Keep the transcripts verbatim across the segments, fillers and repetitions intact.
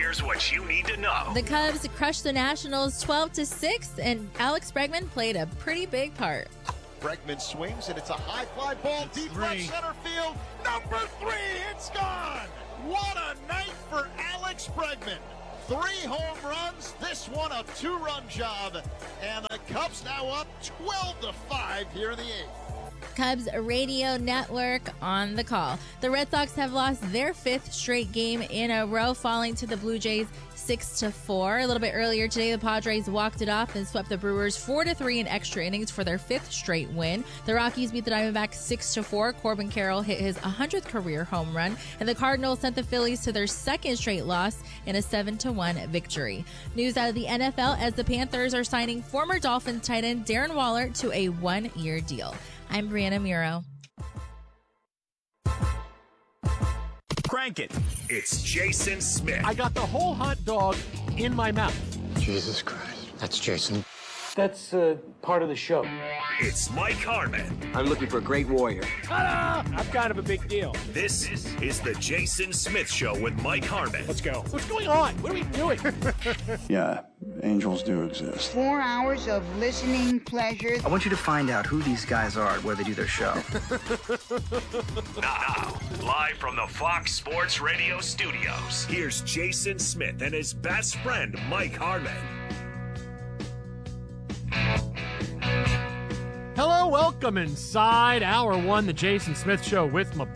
Here's what you need to know. The Cubs crushed the Nationals twelve to six, and Alex Bregman played a pretty big part. Bregman swings, and it's a high fly ball It's deep three. left center field. Number three, it's gone. What a night for Alex Bregman. Three home runs, this one a two-run job, and the Cubs now up twelve to five here in the eighth. Cubs radio network on the call. The Red Sox have lost their fifth straight game in a row, falling to the Blue Jays six to four. A little bit earlier today, the Padres walked it off and swept the Brewers four to three in extra innings for their fifth straight win. The Rockies beat the Diamondbacks six to four. Corbin Carroll hit his one hundredth career home run, and the Cardinals sent the Phillies to their second straight loss in a seven to one victory. News out of the N F L as the Panthers are signing former Dolphins tight end Darren Waller to a one-year deal. I'm Brianna Muro. Crank it. It's Jason Smith. I got the whole hot dog in my mouth. Jesus Christ. That's Jason. That's uh, part of the show. It's Mike Harmon. I'm looking for a great warrior. Ta-da! I'm kind of a big deal. This is the Jason Smith Show with Mike Harmon. Let's go. What's going on? What are we doing? Yeah, angels do exist. Four hours of listening pleasure. I want you to find out who these guys are and where they do their show. Now, live from the Fox Sports Radio studios, here's Jason Smith and his best friend, Mike Harmon. Hello, welcome inside Hour One, the Jason Smith Show with my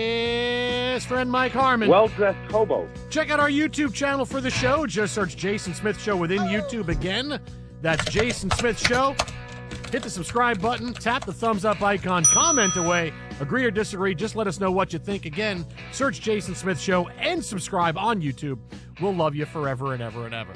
best friend Mike Harmon. Well-dressed hobo. Check out our YouTube channel for the show. Just search Jason Smith Show within YouTube again. That's Jason Smith Show. Hit the subscribe button, tap the thumbs up icon, comment away. Agree or disagree, just let us know what you think. Again, search Jason Smith Show and subscribe on YouTube. We'll love you forever and ever and ever.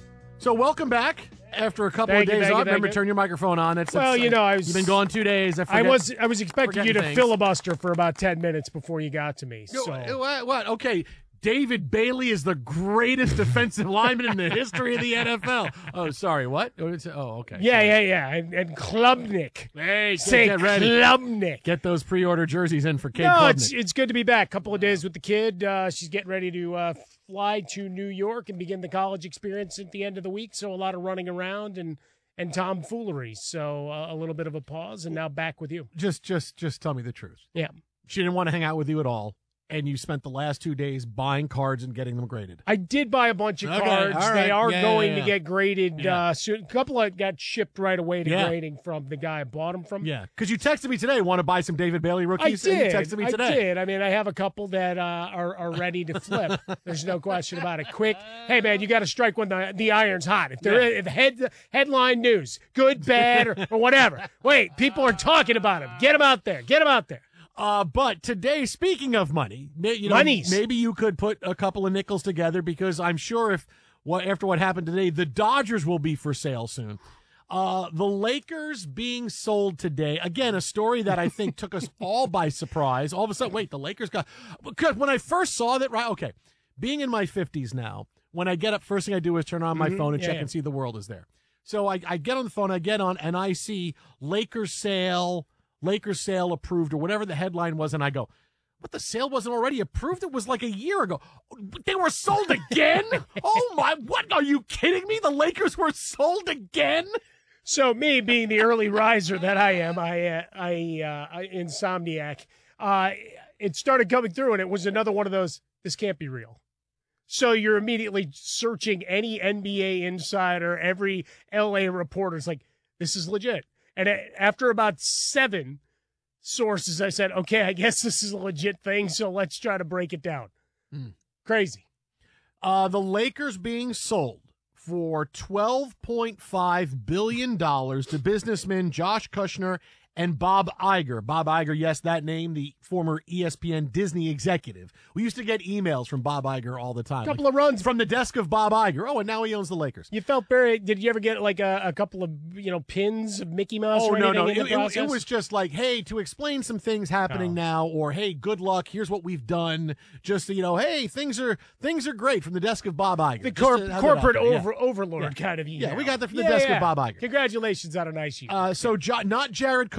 So welcome back. After a couple Thank of you, days thank you, off, remember, thank you. turn your microphone on. It's, Well, it's, you know, I was- You've been gone two days. I, I forget, was I was expecting you to forgetting things. filibuster for about ten minutes before you got to me. Yo, So uh, What? what? Okay. David Bailey is the greatest defensive lineman in the history of the N F L. Oh, sorry. What? Oh, it's- oh, okay. yeah, Sorry. yeah, yeah. And, and Klubnik. Hey, get, Say get ready. Klubnik. Get those pre-order jerseys in for Kate No, Klubnik. it's it's good to be back. Couple of days with the kid. Uh, she's getting ready to uh, fly to New York and begin the college experience at the end of the week. So a lot of running around and and tomfoolery. So uh, a little bit of a pause, and now back with you. Just, just, just tell me the truth. Yeah. She didn't want to hang out with you at all, and you spent the last two days buying cards and getting them graded. I did buy a bunch of Okay, cards. all They right. are Yeah, going yeah, to yeah. get graded Yeah. uh, soon. A couple of got shipped right away to Yeah. grading from the guy I bought them from. Yeah, because you texted me today. Want to buy some David Bailey I rookies? did. And you texted me I today. did. I mean, I have a couple that uh, are are ready to flip. There's no question about it. Quick, hey man, you got to strike when the the iron's hot. If they're if head headline news, good, bad, or, or whatever. Wait, people are talking about him. Get him out there. Get him out there. Uh, but today, speaking of money, may- you know, Monies. maybe you could put a couple of nickels together because I'm sure if what after what happened today, the Dodgers will be for sale soon. Uh, the Lakers being sold today. Again, a story that I think took us all by surprise. All of a sudden, wait, the Lakers got because when I first saw that, right? Okay, being in my fifties now, when I get up, first thing I do is turn on my Mhm. phone and Yeah, check yeah. and see the world is there. So I, I get on the phone, I get on, and I see Lakers sale. Lakers sale approved or whatever the headline was, and I go, but the sale wasn't already approved? It was like a year ago. They were sold again? Oh, my, what? Are you kidding me? The Lakers were sold again? So me being the early riser that I am, I uh, I, uh, I insomniac. Uh, it started coming through, and it was another one of those. This can't be real. So you're immediately searching any N B A insider, every L A reporter. It's like, this is legit. And after about seven sources, I said, okay, I guess this is a legit thing, so let's try to break it down. Hmm. Crazy. Uh, the Lakers being sold for twelve point five billion dollars to businessmen Josh Kushner and Bob Iger. Bob Iger, yes, that name, the former E S P N Disney executive. We used to get emails from Bob Iger all the time. A couple of runs. From the desk of Bob Iger. Oh, and now he owns the Lakers. You felt very, did you ever get like a, a couple of, you know, pins of Mickey Mouse Oh, or no, anything no. in It, the it- process? it was just like, hey, to explain some things happening Oh. now, or hey, good luck. Here's what we've done. Just so you know, hey, things are things are great from the desk of Bob Iger. the Just corp- to have that corporate out there. Yeah. over, overlord Yeah. kind of email. Yeah, we got that from the Yeah, desk yeah. of Bob Iger. Congratulations on a nice year. Uh, so jo- not Jared Kushner.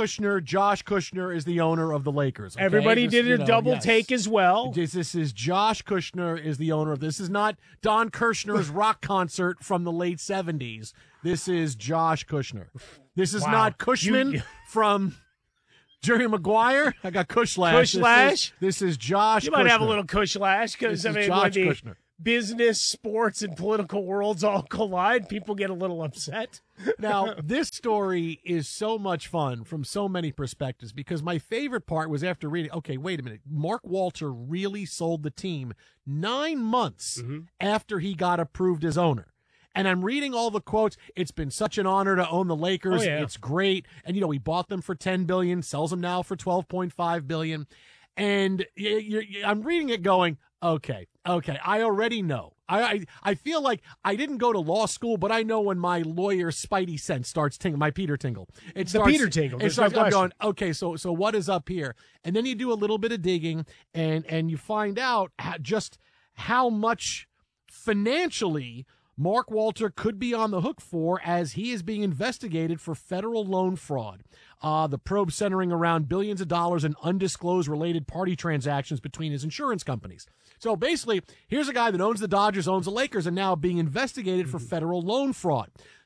Kushner. Josh Kushner is the owner of the Lakers. Okay? Everybody this, did a you know, double yes. take as well. This, this is Josh Kushner is the owner of this. This is not Don Kirshner's rock concert from the late seventies. This is Josh Kushner. This is Wow. not Cushman You- from Jerry Maguire. I got Kushlash. Kush This Lash? is- This is Josh You Kushner. might have a little Kush Lash because, This I is mean, when Josh the Kushner. business, sports, and political worlds all collide, people get a little upset. Now, this story is so much fun from so many perspectives because my favorite part was after reading, okay, wait a minute. Mark Walter really sold the team nine months Mm-hmm. after he got approved as owner. And I'm reading all the quotes. It's been such an honor to own the Lakers. Oh, yeah. It's great. And, you know, he bought them for ten billion dollars, sells them now for twelve point five billion dollars. And you, you, I'm reading it going, okay, okay, I already know. I, I I feel like I didn't go to law school, but I know when my lawyer spidey sense starts tingling, my Peter tingle. It The starts, Peter tingle, It there's starts, no I'm question. going, okay, so so what is up here? And then you do a little bit of digging, and and you find out how, just how much financially Mark Walter could be on the hook for as he is being investigated for federal loan fraud. Uh, the probe centering around billions of dollars in undisclosed related party transactions between his insurance companies. So basically, here's a guy that owns the Dodgers, owns the Lakers, and now being investigated for federal loan fraud.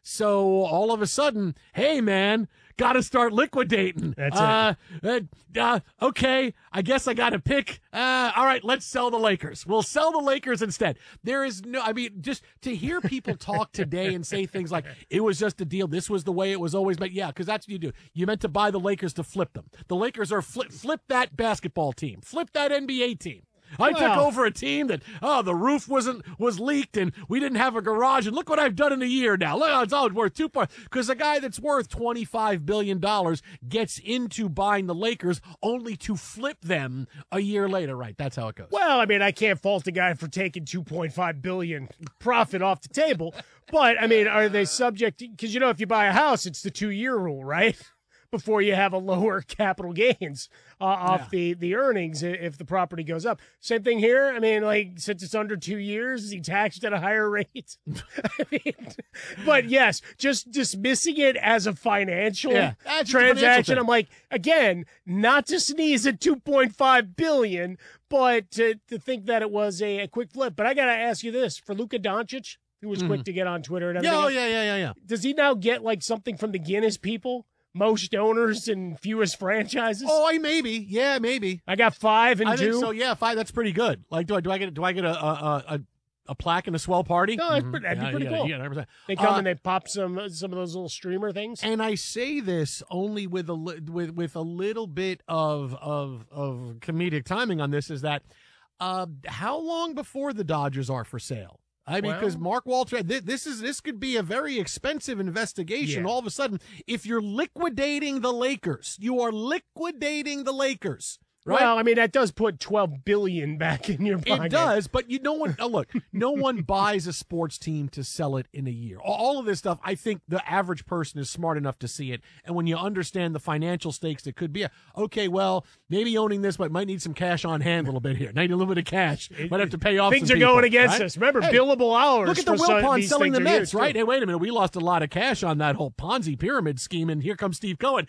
So all of a sudden, hey, man, got to start liquidating. That's uh, it. Uh, uh, okay, I guess I got to pick. Uh, all right, let's sell the Lakers. We'll sell the Lakers instead. There is no, I mean, just to hear people talk today and say things like, it was just a deal. This was the way it was always meant. Yeah, because that's what you do. You meant to buy the Lakers to flip them. The Lakers are flip, flip that basketball team, flip that N B A team. I took Well- over a team that, oh, the roof wasn't was leaked and we didn't have a garage. And look what I've done in a year now. Look, it's all worth two parts. Because a guy that's worth twenty-five billion dollars gets into buying the Lakers only to flip them a year later. Right. That's how it goes. Well, I mean, I can't fault a guy for taking two point five billion dollars profit off the table. But, I mean, are they subject – because, you know, if you buy a house, it's the two-year rule, right? Before you have a lower capital gains uh, off Yeah. the, the earnings i- if the property goes up. Same thing here. I mean, like, since it's under two years, is he taxed at a higher rate? I mean, but yes, just dismissing it as a financial Yeah, that's just a financial transaction. thing. I'm like, again, not to sneeze at two point five billion dollars, but to, to think that it was a, a quick flip. But I got to ask you this. For Luka Doncic, who was quick to get on Twitter and everything Yeah, oh, else, yeah, yeah, yeah, yeah. does he now get like something from the Guinness people? Most owners and fewest franchises. Oh, I maybe. Yeah, maybe. I got five and I two. think so. Yeah, five. That's pretty good. Like, do I do I get do I get a a a, a plaque and a swell party? No, that's pretty- that'd be Yeah, pretty yeah, cool. yeah, one hundred percent. They come Uh, and they pop some some of those little streamer things. And I say this only with a li- with with a little bit of of of comedic timing on this is that uh, how long before the Dodgers are for sale? I mean, because Well- Mark Walter, this, this is this could be a very expensive investigation. Yeah. All of a sudden, if you're liquidating the Lakers, you are liquidating the Lakers, right? Well, I mean that does put twelve billion back in your pocket. It does, but you no one. Oh, look, no one buys a sports team to sell it in a year. All- All of this stuff, I think the average person is smart enough to see it, and when you understand the financial stakes that could be, a, okay, well, maybe owning this, but might need some cash on hand a little bit here. Need a little bit of cash. Might have to pay off. Things some are going people, against right? us. Remember, Hey, billable hours. Look at the for some- Wilpons these selling the things are Mets, huge, right? too. Hey, wait a minute. We lost a lot of cash on that whole Ponzi pyramid scheme, and here comes Steve Cohen.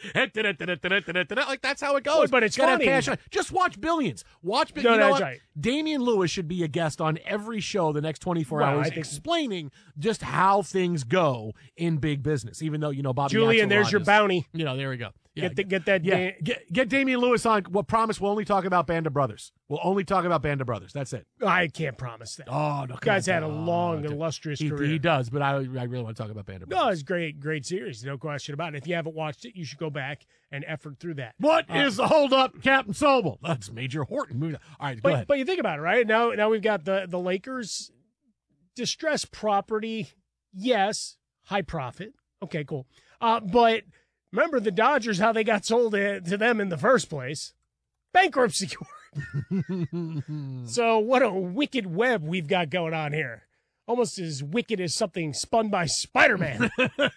Like, that's how it goes. Well, but it's Gotta have funny. cash on. Just watch Billions. Watch Billions. No, you know that's what? right. Damian Lewis should be a guest on every show the next twenty-four Well, hours I think- explaining just how things go in big business, even though, you know, Bobby Julian, there's your Axelrod is- bounty. You know, there we go. Yeah, Get the, get that. yeah, Dan- get, get Damian Lewis on. Well, promise we'll only talk about Band of Brothers. We'll only talk about Band of Brothers. That's it. I can't promise that. Oh, no. Guy's had a Oh, long, dude. illustrious He, career. he does, but I, I really want to talk about Band of Brothers. No, it's great, great series, no question about it. If you haven't watched it, you should go back and effort through that. What Uh, is the holdup, Captain Sobel? That's Major Horton. All right, go But ahead. but you think about it, right? Now now we've got the the Lakers distressed property. Yes, high profit. Okay, cool. Uh, but remember the Dodgers, how they got sold to, to them in the first place? Bankruptcy court. So what a wicked web we've got going on here. Almost as wicked as something spun by Spider-Man.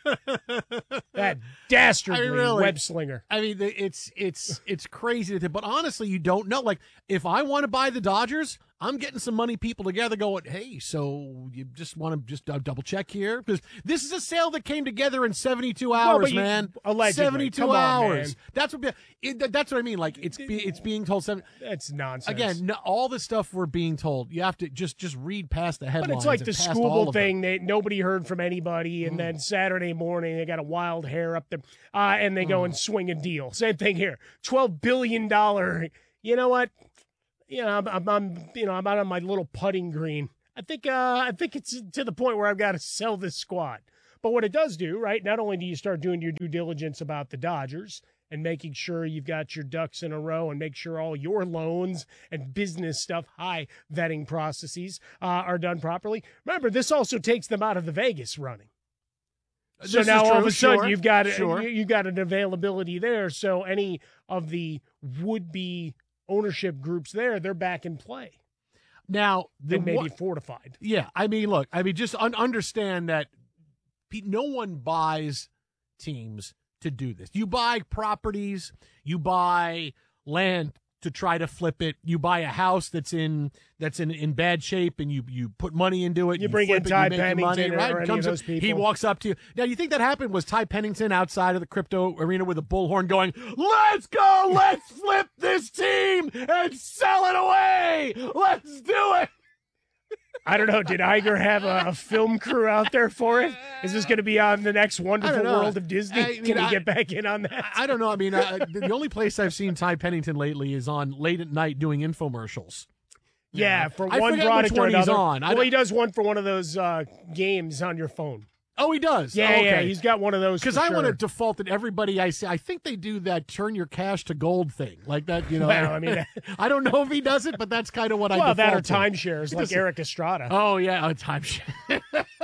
That dastardly I mean, really. web slinger. I mean, the- it's it's it's crazy to think, but honestly, you don't know. Like, if I want to buy the Dodgers, I'm getting some money people together going, hey, so you just want to just uh, double check here? Because this is a sale that came together in seventy-two hours, well, you, man. Allegedly. seventy-two Come hours. On, man. That's what it, that's what I mean. Like it's be, it's being told seven. That's nonsense. Again, no, all the stuff we're being told, you have to just just read past the headlines. But it's like the Scooble thing that that nobody heard from anybody, and mm. then Saturday morning they got a wild hair up there, uh, and they go mm. and swing a deal. Same thing here. twelve billion dollars. You know what? You know, I'm, I'm, I'm, you know, I'm out on my little putting green. I think, uh, I think it's to the point where I've got to sell this squad. But what it does do, right? Not only do you start doing your due diligence about the Dodgers and making sure you've got your ducks in a row and make sure all your loans and business stuff, high vetting processes, uh, are done properly. Remember, this also takes them out of the Vegas running. So this now all of a sure. sudden you've got sure. you got an availability there. So any of the would-be ownership groups there, they're back in play. Now, they may one, be fortified. Yeah, I mean, look, I mean, just un- understand that no one buys teams to do this. You buy properties, you buy land to try to flip it. You buy a house that's in that's in, in bad shape, and you you put money into it. You, you bring in it, Ty you Pennington money, or, right? or any Comes of those up, people. He walks up to you. Now, you think that happened? Was Ty Pennington outside of the crypto arena with a bullhorn going, "Let's go, let's flip this team and sell it away. Let's do it." I don't know. Did Iger have a, a film crew out there for it? Is this going to be on the next Wonderful World of Disney? I mean, Can he I, get back in on that? I don't know. I mean, uh, the only place I've seen Ty Pennington lately is on late at night doing infomercials. Yeah, yeah. for I one product which or one another. He's on. Well, he does one for one of those uh, games on your phone. Oh, he does? Yeah, oh, okay. yeah, he's got one of those. Because I sure. want to default that everybody I see, I think they do that turn your cash to gold thing. Like that, you know. Well, I mean, I don't know if he does it, but that's kind of what well, I default that or to. timeshares like Eric Estrada. Oh, yeah, a timeshare.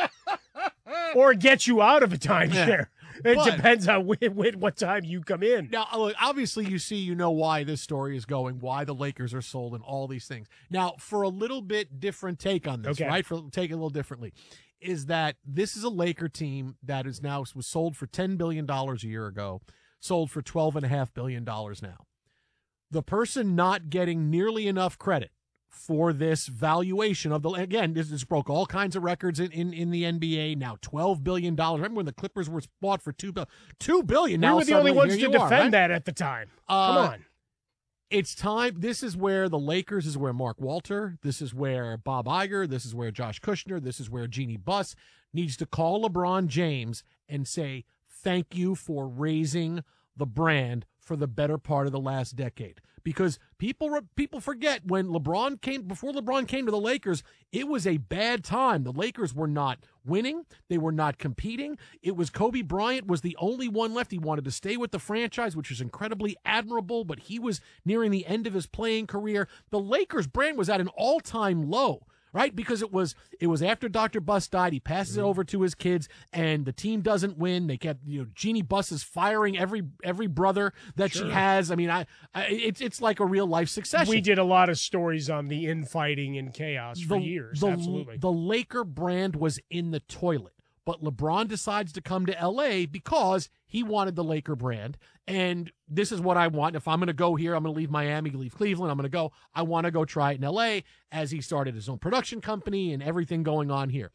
Or get you out of a timeshare. Yeah. It but, depends on when, when, what time you come in. Now, look, obviously, you see, you know why this story is going, why the Lakers are sold, and all these things. Now, for a little bit different take on this, okay. right? For take it a little differently, is that this is a Laker team that is now was sold for ten billion dollars a year ago, sold for twelve and a half billion dollars now. The person not getting nearly enough credit for this valuation of the, again, this, this broke all kinds of records in, in, in the N B A. Now twelve billion dollars. Remember when the Clippers were bought for two billion dollars? two billion dollars. We were the only ones to defend are, right? that at the time. Uh, Come on. It's time. This is where the Lakers, this is where Mark Walter, this is where Bob Iger, this is where Josh Kushner, this is where Jeannie Buss needs to call LeBron James and say, thank you for raising the brand for the better part of the last decade. Because people people forget when LeBron came, before LeBron came to the Lakers, it was a bad time. The Lakers were not winning. They were not competing. It was Kobe Bryant was the only one left. He wanted to stay with the franchise, which is incredibly admirable, but he was nearing the end of his playing career. The Lakers brand was at an all-time low. Right, because it was it was after Doctor Buss died. He passes mm-hmm. it over to his kids, and the team doesn't win. They kept, you know, Jeannie Buss is firing every every brother that sure. she has. I mean, I, I it's it's like a real life succession. We did a lot of stories on the infighting and chaos for the, years. The, Absolutely, the Laker brand was in the toilet, but LeBron decides to come to L A because he wanted the Laker brand. And this is what I want. If I'm going to go here, I'm going to leave Miami, leave Cleveland. I'm going to go. I want to go try it in L A as he started his own production company and everything going on here.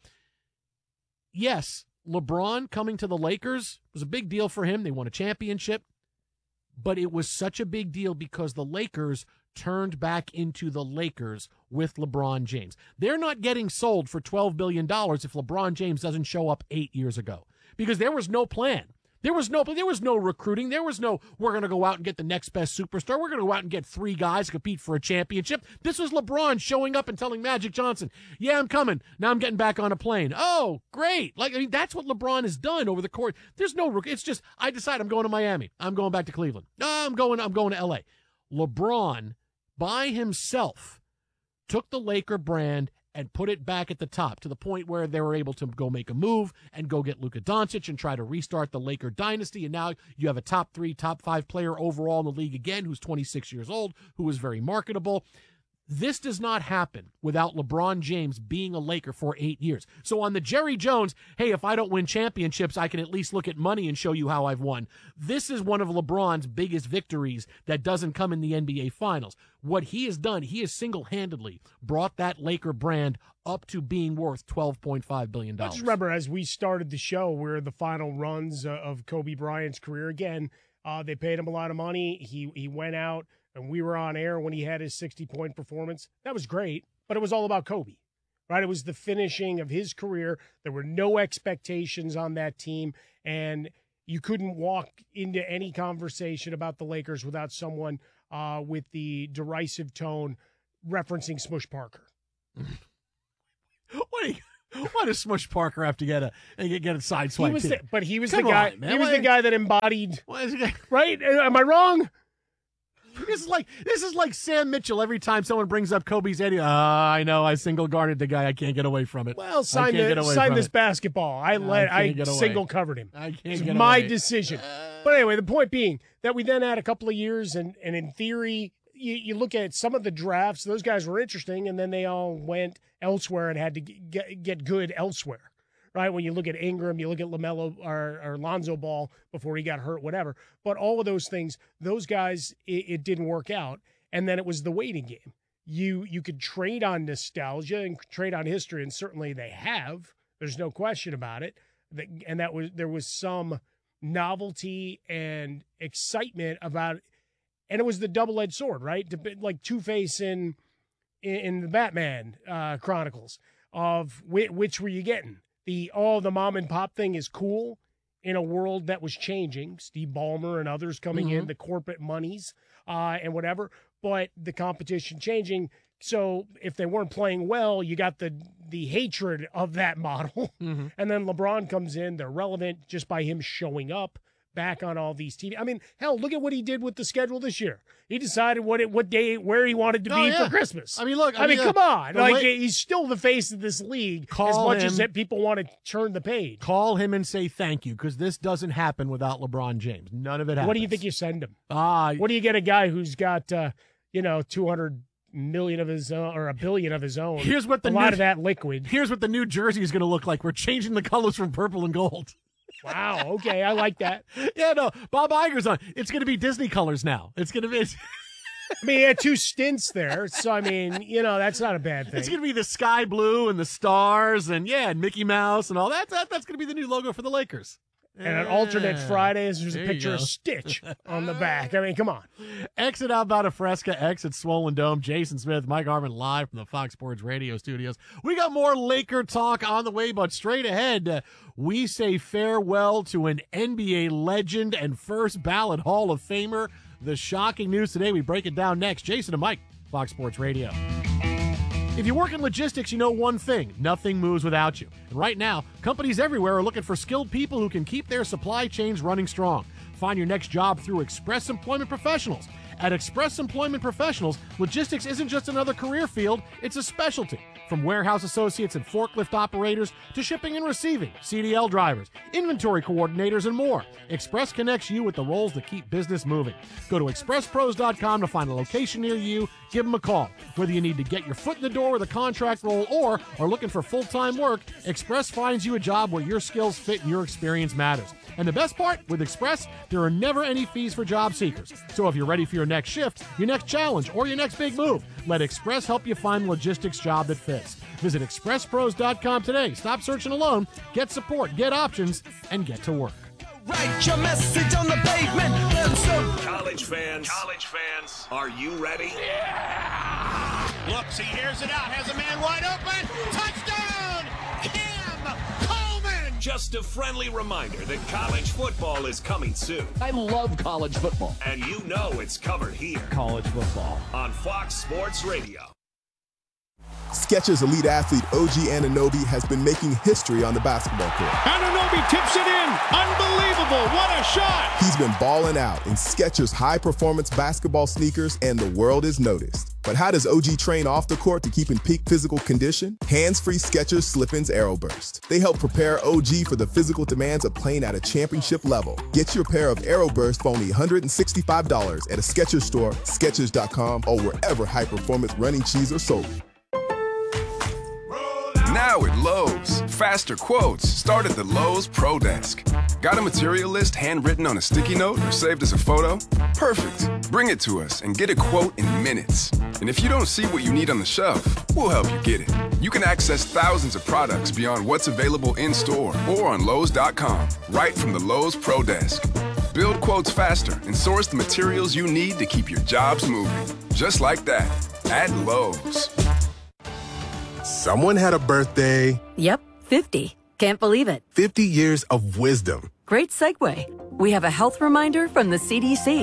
Yes, LeBron coming to the Lakers was a big deal for him. They won a championship. But it was such a big deal because the Lakers turned back into the Lakers with LeBron James. They're not getting sold for twelve billion dollars if LeBron James doesn't show up eight years ago because there was no plan. There was no, there was no recruiting. There was no, we're going to go out and get the next best superstar. We're going to go out and get three guys to compete for a championship. This was LeBron showing up and telling Magic Johnson, yeah, I'm coming. Now I'm getting back on a plane. Oh, great. Like, I mean, that's what LeBron has done over the course. There's no, it's just, I decide I'm going to Miami. I'm going back to Cleveland. No, I'm going, I'm going to L A. LeBron, by himself, took the Laker brand and put it back at the top to the point where they were able to go make a move and go get Luka Doncic and try to restart the Laker dynasty. And now you have a top three, top five player overall in the league again who's twenty-six years old, who is very marketable. This does not happen without LeBron James being a Laker for eight years. So on the Jerry Jones, hey, if I don't win championships, I can at least look at money and show you how I've won. This is one of LeBron's biggest victories that doesn't come in the N B A Finals. What he has done, he has single-handedly brought that Laker brand up to being worth twelve point five billion dollars. Let's remember, as we started the show, we're the final runs uh, of Kobe Bryant's career. Again, uh, they paid him a lot of money. He he went out, and we were on air when he had his sixty-point performance. That was great, but it was all about Kobe, right? It was the finishing of his career. There were no expectations on that team, and you couldn't walk into any conversation about the Lakers without someone uh, with the derisive tone referencing Smush Parker. What, do you, why does Smush Parker have to get a get, get a side swipe? He was the, but he was Come the guy. on, man. He was Why- the guy that embodied. Why is it- Right? Am I wrong? This is like this is like Sam Mitchell. Every time someone brings up Kobe's Eddie, ah, I know I single guarded the guy. I can't get away from it. Well, I sign, can't get the, away sign from this it. basketball. I let I I, can't get away. single covered him. I can't It's get my away. decision. But anyway, the point being that we then had a couple of years, and and in theory, you, you look at some of the drafts. Those guys were interesting, and then they all went elsewhere and had to get get good elsewhere. Right, when you look at Ingram, you look at LaMelo or, or Lonzo Ball before he got hurt, whatever. But all of those things, those guys, it, it didn't work out. And then it was the waiting game. You you could trade on nostalgia and trade on history, and certainly they have. There's no question about it. And that was there was some novelty and excitement about it. And it was the double-edged sword, right? Like Two-Face in in the Batman uh, Chronicles of which, which were you getting? The oh, the mom and pop thing is cool in a world that was changing. Steve Ballmer and others coming Mm-hmm. in, the corporate monies uh, and whatever, but the competition changing. So if they weren't playing well, you got the the hatred of that model. Mm-hmm. And then LeBron comes in. They're relevant just by him showing up back on all these T V. I mean, hell, look at what he did with the schedule this year. He decided what it, what day, where he wanted to Oh, be yeah. for Christmas. I mean, look, I, I mean, mean, uh, come on. the Like, La- he's still the face of this league as Call much as him- that people want to turn the page. Call him and say thank you, because this doesn't happen without LeBron James. None of it happens. What do you think you send him? Ah, What do you get a guy who's got, uh, you know, two hundred million of his own or a billion of his own? Here's what the a lot new- of that liquid. here's what the new jersey is going to look like. We're changing the colors from purple and gold. Wow. Okay. I like that. Yeah, no, Bob Iger's on. It's going to be Disney colors now. It's going to be. I mean, he had two stints there. So, I mean, you know, that's not a bad thing. It's going to be the sky blue and the stars and, yeah, and Mickey Mouse and all that. that that's going to be the new logo for the Lakers. And an alternate Yeah. Fridays, there's a There you picture of go. Stitch on the back. I mean, come on. Exit out about a Fresca, exit Swollen Dome. Jason Smith, Mike Harmon live from the Fox Sports Radio studios. We got more Laker talk on the way, but straight ahead, uh, we say farewell to an N B A legend and first ballot Hall of Famer. The shocking news today, we break it down next. Jason and Mike, Fox Sports Radio. If you work in logistics, you know one thing: nothing moves without you. And right now, companies everywhere are looking for skilled people who can keep their supply chains running strong. Find your next job through Express Employment Professionals. At Express Employment Professionals, logistics isn't just another career field, it's a specialty. From warehouse associates and forklift operators to shipping and receiving, C D L drivers, inventory coordinators, and more, Express connects you with the roles that keep business moving. Go to express pros dot com to find a location near you. Give them a call. Whether you need to get your foot in the door with a contract role or are looking for full-time work, Express finds you a job where your skills fit and your experience matters. And the best part, with Express, there are never any fees for job seekers. So if you're ready for your next shift, your next challenge, or your next big move, let Express help you find a logistics job that fits. Visit express pros dot com today. Stop searching alone. Get support, get options, and get to work. Write your message on the pavement. Let 'em so- College fans, college fans, are you ready? Looks, he airs it out, has a man wide open. Touchdown! Cam Coleman! Just a friendly reminder that college football is coming soon. I love college football. And you know it's covered here College football. on Fox Sports Radio. Skechers Elite Athlete O G Anunoby has been making history on the basketball court. Anunoby tips it in. Unbelievable. What a shot. He's been balling out in Skechers high-performance basketball sneakers, and the world is noticed. But how does O G train off the court to keep in peak physical condition? Hands-free Skechers Slip-ins Aeroburst. They help prepare O G for the physical demands of playing at a championship level. Get your pair of Aeroburst for only one hundred sixty-five dollars at a Skechers store, Skechers dot com, or wherever high-performance running shoes are sold. Now at Lowe's, faster quotes start at the Lowe's Pro Desk. Got a material list handwritten on a sticky note or saved as a photo? Perfect. Bring it to us and get a quote in minutes. And if you don't see what you need on the shelf, we'll help you get it. You can access thousands of products beyond what's available in-store or on Lowe's dot com, right from the Lowe's Pro Desk. Build quotes faster and source the materials you need to keep your jobs moving. Just like that, at Lowe's. Someone had a birthday. Yep, fifty. Can't believe it. fifty years of wisdom. Great segue. We have a health reminder from the C D C.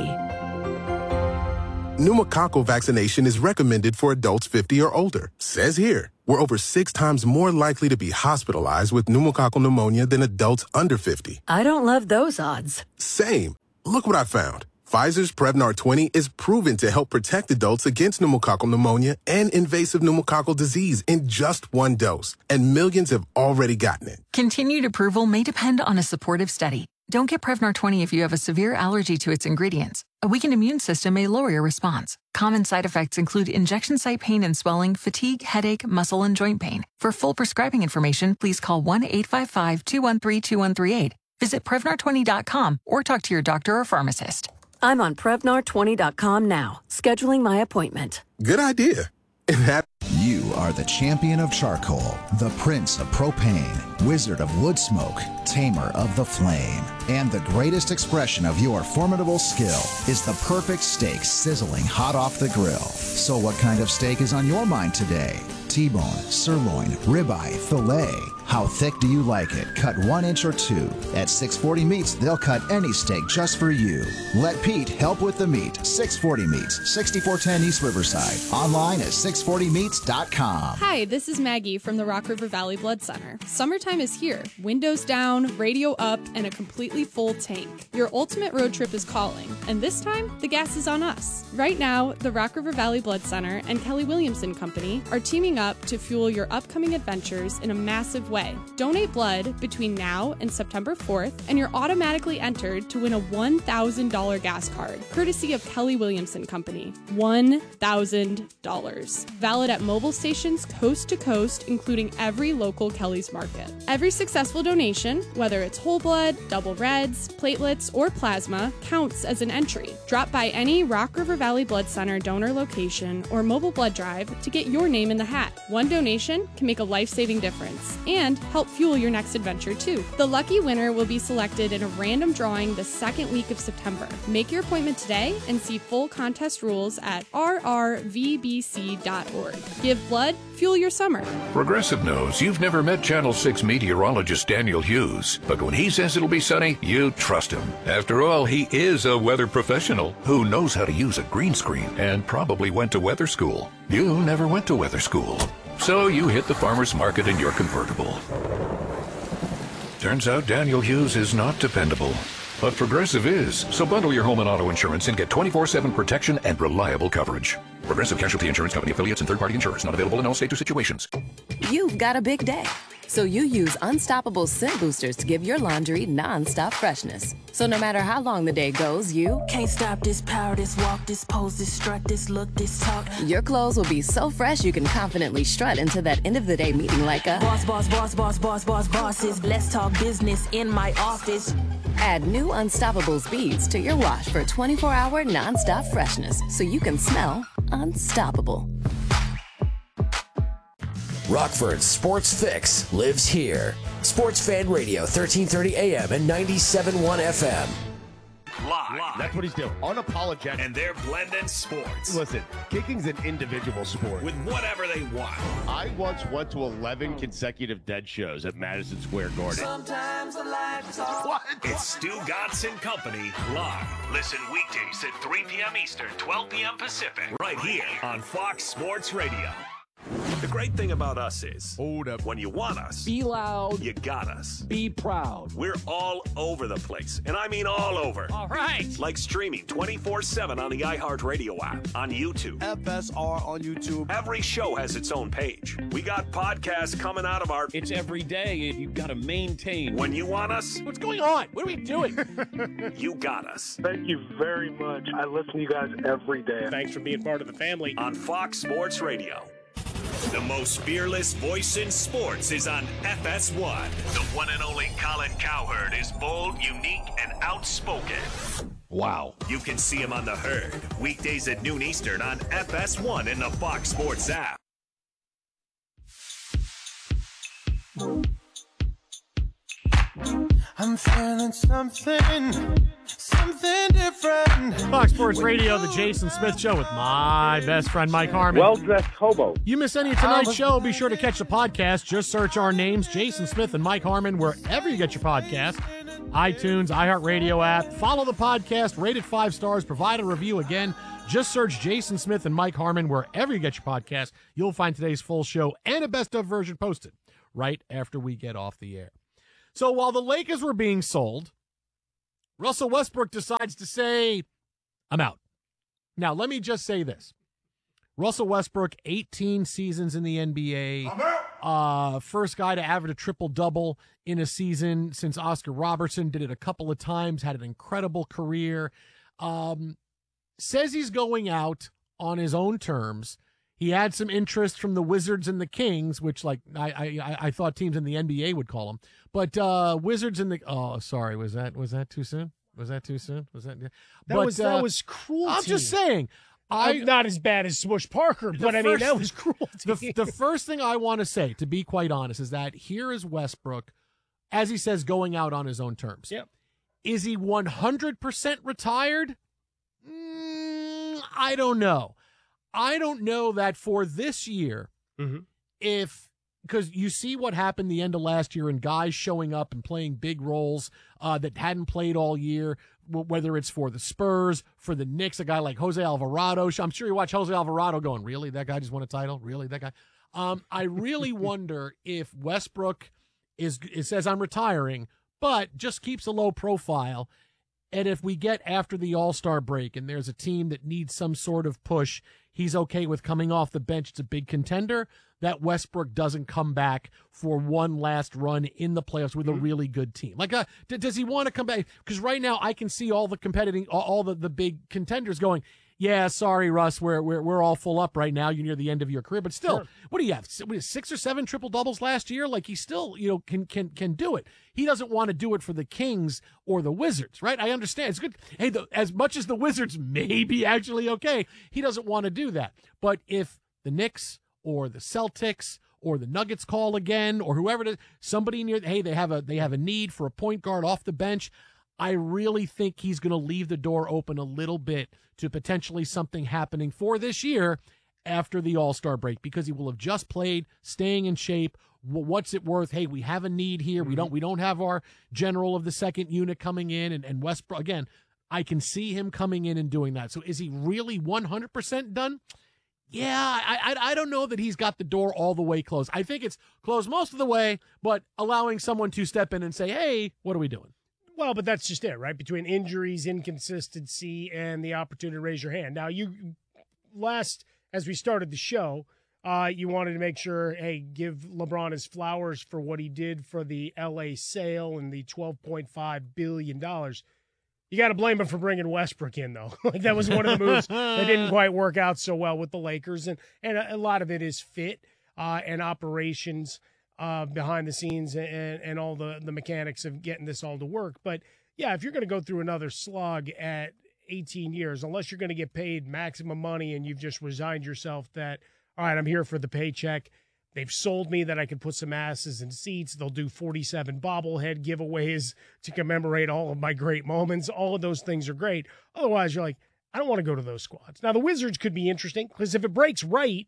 Pneumococcal vaccination is recommended for adults fifty or older. Says here, we're over six times more likely to be hospitalized with pneumococcal pneumonia than adults under fifty. I don't love those odds. Same. Look what I found. Pfizer's Prevnar twenty is proven to help protect adults against pneumococcal pneumonia and invasive pneumococcal disease in just one dose. And millions have already gotten it. Continued approval may depend on a supportive study. Don't get Prevnar twenty if you have a severe allergy to its ingredients. A weakened immune system may lower your response. Common side effects include injection site pain and swelling, fatigue, headache, muscle, and joint pain. For full prescribing information, please call one eight five five, two one three, two one three eight. Visit Prevnar twenty dot com or talk to your doctor or pharmacist. I'm on Prevnar twenty dot com now, scheduling my appointment. Good idea. You are the champion of charcoal, the prince of propane, wizard of wood smoke, tamer of the flame. And the greatest expression of your formidable skill is the perfect steak sizzling hot off the grill. So what kind of steak is on your mind today? T-bone, sirloin, ribeye, filet. How thick do you like it? Cut one inch or two. At six forty Meats, they'll cut any steak just for you. Let Pete help with the meat. six forty Meats, sixty-four ten East Riverside. Online at six forty meats dot com. Hi, this is Maggie from the Rock River Valley Blood Center. Summertime is here. Windows down, radio up, and a completely full tank. Your ultimate road trip is calling, and this time, the gas is on us. Right now, the Rock River Valley Blood Center and Kelly Williamson Company are teaming up to fuel your upcoming adventures in a massive way. Donate blood between now and September fourth, and you're automatically entered to win a one thousand dollars gas card, courtesy of Kelly Williamson Company. one thousand dollars. Valid at mobile stations coast to coast, including every local Kelly's Market. Every successful donation, whether it's whole blood, double reds, platelets, or plasma, counts as an entry. Drop by any Rock River Valley Blood Center donor location or mobile blood drive to get your name in the hat. One donation can make a life-saving difference and help fuel your next adventure too. The lucky winner will be selected in a random drawing the second week of September. Make your appointment today and see full contest rules at r r v b c dot org. Give blood, fuel your summer. Progressive knows you've never met Channel six meteorologist Daniel Hughes, but when he says it'll be sunny, you trust him. After all, he is a weather professional who knows how to use a green screen and probably went to weather school. You never went to weather school. So you hit the farmer's market in your convertible. Turns out Daniel Hughes is not dependable, but Progressive is. So bundle your home and auto insurance and get twenty-four seven protection and reliable coverage. Progressive Casualty Insurance Company affiliates and third-party insurers. Not available in all states or situations. You've got a big day, so you use Unstoppable Scent Boosters to give your laundry non-stop freshness. So no matter how long the day goes, you can't stop this power, this walk, this pose, this strut, this look, this talk. Your clothes will be so fresh you can confidently strut into that end of the day meeting like a boss, boss, boss, boss, boss, boss, bosses. Let's talk business in my office. Add new Unstoppable beads to your wash for twenty-four hour non-stop freshness, so you can smell unstoppable. Rockford's Sports Fix lives here. Sports Fan Radio, thirteen thirty A M and ninety-seven point one F M. Live. Live. That's what he's doing. Unapologetic. And they're blending sports. Listen, kicking's an individual sport. With whatever they want. I once went to eleven consecutive dead shows at Madison Square Garden. Sometimes I like to talk. What? It's Stu Godson Company live. Listen weekdays at three p.m. Eastern, twelve p.m. Pacific. Right here on Fox Sports Radio. The great thing about us is, hold up, when you want us, be loud, you got us. Be proud. We're all over the place, and I mean all over. All right. Like streaming twenty-four seven on the iHeartRadio app, on YouTube. F S R on YouTube. Every show has its own page. We got podcasts coming out of our... It's every day, and you've got to maintain. When you want us... What's going on? What are we doing? You got us. Thank you very much. I listen to you guys every day. Thanks for being part of the family. On Fox Sports Radio. The most fearless voice in sports is on F S one. The one and only Colin Cowherd is bold, unique, and outspoken. Wow. You can see him on The Herd, weekdays at noon Eastern on F S one and the Fox Sports app. I'm feeling something, something different. Fox Sports Radio, the Jason Smith Show with my best friend Mike Harmon. Well-dressed hobo. You miss any of tonight's show, be sure to catch the podcast. Just search our names, Jason Smith and Mike Harmon, wherever you get your podcast. iTunes, iHeartRadio app. Follow the podcast, rate it five stars, provide a review. Again, just search Jason Smith and Mike Harmon wherever you get your podcast. You'll find today's full show and a best-of version posted right after we get off the air. So while the Lakers were being sold, Russell Westbrook decides to say, I'm out. Now, let me just say this. Russell Westbrook, eighteen seasons in the N B A. Uh, first guy to average a triple-double in a season since Oscar Robertson. Did it a couple of times, had an incredible career. Um, says he's going out on his own terms. He had some interest from the Wizards and the Kings, which, like, I I, I thought teams in the N B A would call them. But uh, Wizards and the oh, sorry, was that was that too soon? Was that too soon? Was that? That but, was uh, that was cruelty. I'm just saying. I I'm not as bad as Smush Parker, but I mean first, that was cruelty. The, the first thing I want to say, to be quite honest, is that here is Westbrook, as he says, going out on his own terms. Yep. Is he one hundred percent retired? Mm, I don't know. I don't know that for this year, mm-hmm. if, because you see what happened the end of last year and guys showing up and playing big roles uh, that hadn't played all year, whether it's for the Spurs, for the Knicks, a guy like Jose Alvarado. I'm sure you watch Jose Alvarado going, really? That guy just won a title? Really? That guy? Um, I really wonder if Westbrook is, it says I'm retiring, but just keeps a low profile. And if we get after the All-Star break and there's a team that needs some sort of push, he's okay with coming off the bench. It's a big contender, that Westbrook doesn't come back for one last run in the playoffs with mm-hmm. a really good team. Like, uh, d- does he want to come back? Because right now I can see all the competing, all, all the, the big contenders going, yeah, sorry, Russ, we're, we're we're all full up right now. You're near the end of your career. But still, sure. What do you have? Six or seven triple-doubles last year? Like, he still, you know, can can can do it. He doesn't want to do it for the Kings or the Wizards, right? I understand. It's good. Hey, the, as much as the Wizards may be actually okay, he doesn't want to do that. But if the Knicks or the Celtics or the Nuggets call again or whoever it is, somebody near, hey, they have a they have a need for a point guard off the bench, I really think he's going to leave the door open a little bit to potentially something happening for this year after the All-Star break, because he will have just played, staying in shape. What's it worth? Hey, we have a need here. Mm-hmm. We don't we don't have our general of the second unit coming in, and, and Westbrook, again, I can see him coming in and doing that. So is he really one hundred percent done? Yeah, I, I I don't know that he's got the door all the way closed. I think it's closed most of the way, but allowing someone to step in and say, hey, what are we doing? Well, but that's just it, right? Between injuries, inconsistency, and the opportunity to raise your hand. Now, you last, as we started the show, uh, you wanted to make sure, hey, give LeBron his flowers for what he did for the L A sale and the twelve point five billion dollars. You got to blame him for bringing Westbrook in, though. Like, that was one of the moves that didn't quite work out so well with the Lakers, and and a, a lot of it is fit uh, and operations. Uh, behind the scenes and, and all the, the mechanics of getting this all to work. But, yeah, if you're going to go through another slog at eighteen years, unless you're going to get paid maximum money and you've just resigned yourself that, all right, I'm here for the paycheck. They've sold me that I can put some asses in seats. They'll do forty-seven bobblehead giveaways to commemorate all of my great moments. All of those things are great. Otherwise, you're like, I don't want to go to those squads. Now, the Wizards could be interesting because if it breaks right,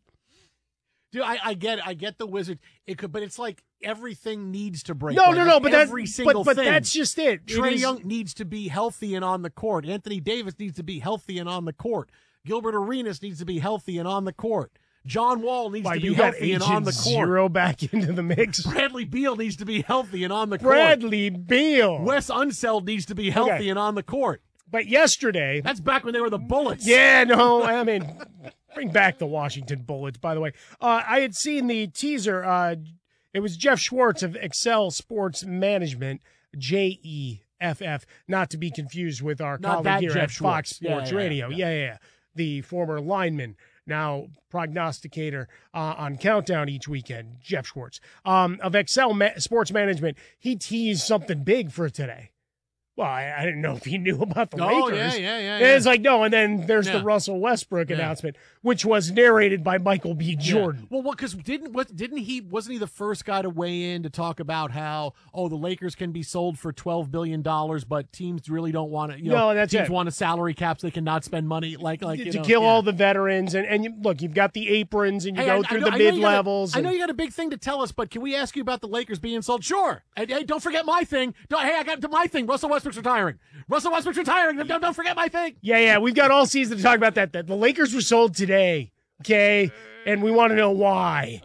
Dude, I, I get, I get the Wizard. It could, but it's like everything needs to break. No, right? no, no. Like but every that, single but, but thing. that's just it. Trae it is, Young needs to be healthy and on the court. Anthony Davis needs to be healthy and on the court. Gilbert Arenas needs to be healthy and on the court. John Wall needs Why, to be you got healthy and Agent on the court. Zero back into the mix. Bradley Beal needs to be healthy and on the court. Bradley Beal. Wes Unseld needs to be healthy Okay. and on the court. But yesterday, That's back when they were the Bullets. yeah, no, I mean, bring back the Washington Bullets. By the way, uh, I had seen the teaser. Uh, it was Jeff Schwartz of Excel Sports Management, J E F F, not to be confused with our Not colleague that here Jeff at Fox Schwartz. Yeah, Sports yeah, yeah, Radio. yeah. Yeah, yeah, yeah. The former lineman, now prognosticator uh, on Countdown each weekend, Jeff Schwartz um, of Excel Ma- Sports Management. He teased something big for today. Well, I, I didn't know if he knew about the Oh, Lakers. yeah, yeah, yeah, And yeah. it's like, no, and then there's Yeah. the Russell Westbrook Yeah. announcement, which was narrated by Michael B. Jordan. Yeah. Well, what? Because didn't what? Didn't he? Wasn't he the first guy to weigh in to talk about how oh the Lakers can be sold for twelve billion dollars, but teams really don't want to. You know, No, that's teams it. want a salary cap so they cannot spend money like like you to know, kill yeah. all the veterans. And, and you, look, you've got the aprons and you Hey, go I- I through know- the I know you got a- mid-levels. I know and- you got a big thing to tell us, but can we ask you about the Lakers being sold? Sure. Hey, hey, don't forget my thing. Don't, hey, I got my thing. Russell Westbrook's retiring. Russell Westbrook's retiring. Don't, don't forget my thing. Yeah, yeah, we've got all season to talk about that. That the Lakers were sold today, okay? And we want to know why.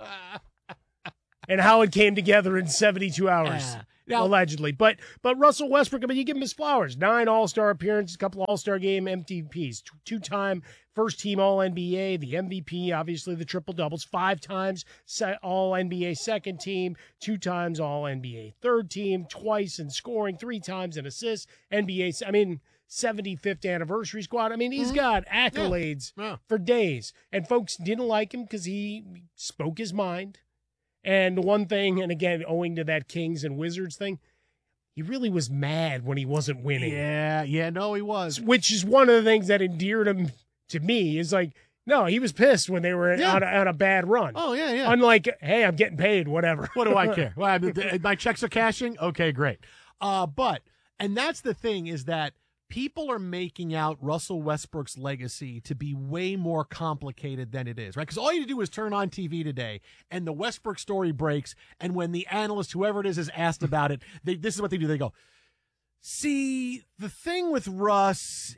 And how it came together in seventy-two hours, Yeah. Now- allegedly. But but Russell Westbrook, I mean, you give him his flowers. Nine All-Star appearances, a couple of All-Star Game M V Ps, two- two-time first-team All-N B A, the M V P, obviously the triple-doubles, five times se- All-N B A second team, two times All-N B A third team, twice in scoring, three times in assists, N B A, I mean, seventy-fifth anniversary squad. I mean, he's Mhm. got accolades Yeah. for days. And folks didn't like him because he spoke his mind. And one thing, and again, owing to that Kings and Wizards thing, he really was mad when he wasn't winning. Yeah, yeah, no, he was. Which is one of the things that endeared him to me is like, no, he was pissed when they were Yeah. on, a, on a bad run. Oh, yeah, yeah. Unlike, hey, I'm getting paid, whatever. What do I care? Well, I mean, th- my checks are cashing. Okay, great. Uh, but and that's the thing is that people are making out Russell Westbrook's legacy to be way more complicated than it is, right? Because all you do is turn on T V today, and the Westbrook story breaks, and when the analyst, whoever it is, is asked about it, they, this is what they do. They go, see, the thing with Russ